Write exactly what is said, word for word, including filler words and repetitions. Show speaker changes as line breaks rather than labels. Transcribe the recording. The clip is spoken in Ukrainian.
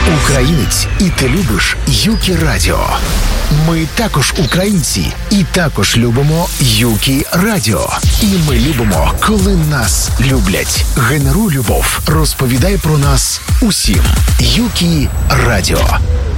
Українець, і ти любиш Юкі Радіо. Ми також українці, і також любимо Юкі Радіо. І ми любимо, коли нас люблять. Генеруй любов, розповідай про нас усім. Юкі Радіо.